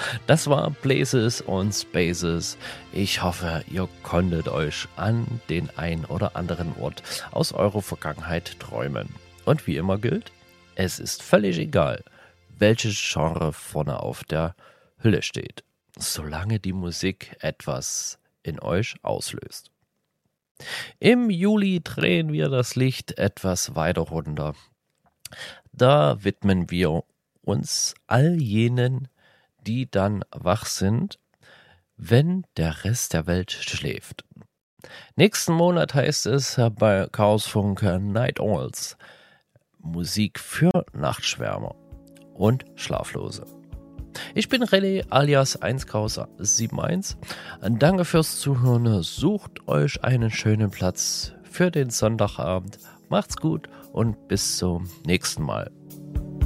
Das war Places und Spaces. Ich hoffe, ihr konntet euch an den ein oder anderen Ort aus eurer Vergangenheit träumen. Und wie immer gilt, es ist völlig egal, welches Genre vorne auf der Hülle steht, solange die Musik etwas in euch auslöst. Im Juli drehen wir das Licht etwas weiter runter. Da widmen wir uns all jenen, die dann wach sind, wenn der Rest der Welt schläft. Nächsten Monat heißt es bei Chaosfunk Night Owls Musik für Nachtschwärmer und Schlaflose. Ich bin René alias 1Chaos71. Danke fürs Zuhören. Sucht euch einen schönen Platz für den Sonntagabend. Macht's gut und bis zum nächsten Mal.